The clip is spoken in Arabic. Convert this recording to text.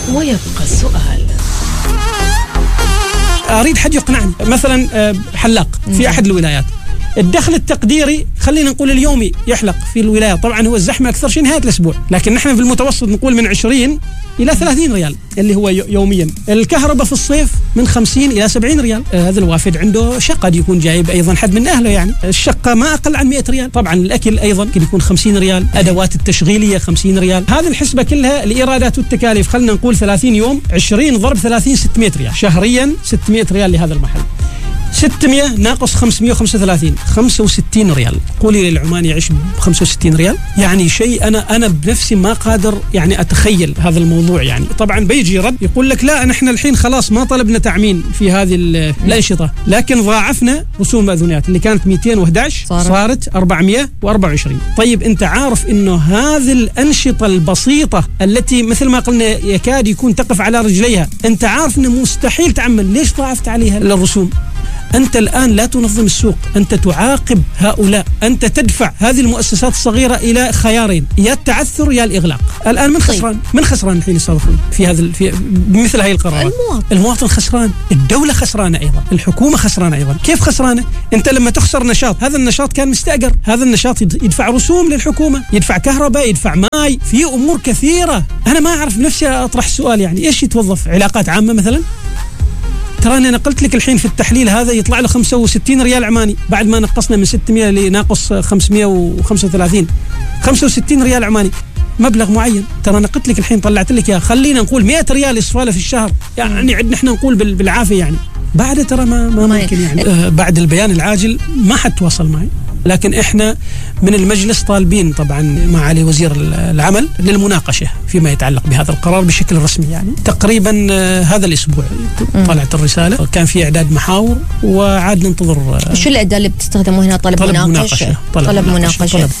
ويبقى السؤال. أريد حد يقنعني، مثلا حلاق في أحد الولايات، الدخل التقديري خلينا نقول اليومي يحلق في الولاية، طبعا هو الزحمة أكثر شيء نهاية الأسبوع، لكن نحن في المتوسط نقول من 20 إلى 30 ريال اللي هو يوميا. الكهرباء في الصيف من 50 إلى 70 ريال. هذا الوافد عنده شقة قد يكون جايب أيضا حد من أهله، يعني الشقة ما أقل عن 100 ريال. طبعا الأكل أيضا يمكن يكون 50 ريال، أدوات التشغيلية 50 ريال. هذه الحسبة كلها الإيرادات والتكاليف خلينا نقول 30 يوم 20 ضرب 30 600 ريال شهريا. 600 ريال لهذا المحل، 600 ناقص 535 65 ريال. قولي للعماني يعيش ب 65 ريال، يعني شيء أنا بنفسي ما قادر يعني أتخيل هذا الموضوع. يعني طبعا بيجي رد يقول لك لا نحن الحين خلاص ما طلبنا تعمين في هذه الأنشطة، لكن ضاعفنا رسوم المأذونات اللي كانت 211 صارت 424. طيب أنت عارف إنه هذه الأنشطة البسيطة التي مثل ما قلنا يكاد يكون تقف على رجليها، أنت عارف إنه مستحيل تعمل، ليش ضاعفت عليها الرسوم؟ أنت الآن لا تنظم السوق، أنت تعاقب هؤلاء، أنت تدفع هذه المؤسسات الصغيرة إلى خيارين، يا التعثر يا الإغلاق. الآن من خسران؟ من خسران الحين يصرفون في بمثل هذه القرارات؟ المواطن خسران، الدولة خسرانة أيضا، الحكومة خسرانة أيضا. كيف خسرانة؟ أنت لما تخسر نشاط، هذا النشاط كان مستأجر، هذا النشاط يدفع رسوم للحكومة، يدفع كهرباء، يدفع ماء، في أمور كثيرة. أنا ما أعرف نفسي أطرح السؤال، يعني إيش يتوظف؟ علاقات عامة مثلا؟ ترى أنا قلت لك الحين في التحليل هذا يطلع له 65 ريال عماني بعد ما نقصنا من 600 لناقص 535. 65 ريال عماني مبلغ معين. ترى أنا قلت لك الحين طلعت لك يا خلينا نقول 100 ريال إصفاله في الشهر، يعني عندنا احنا نقول بالعافية يعني. بعد ترى ما ممكن يعني. بعد البيان العاجل ما حد تواصل معي، لكن احنا من المجلس طالبين طبعا معالي وزير العمل للمناقشه فيما يتعلق بهذا القرار بشكل رسمي. يعني تقريبا هذا الاسبوع طلعت الرساله، كان في اعداد محاور وعاد ننتظر. شو الاداه اللي بتستخدموه هنا؟ طلب مناقشه.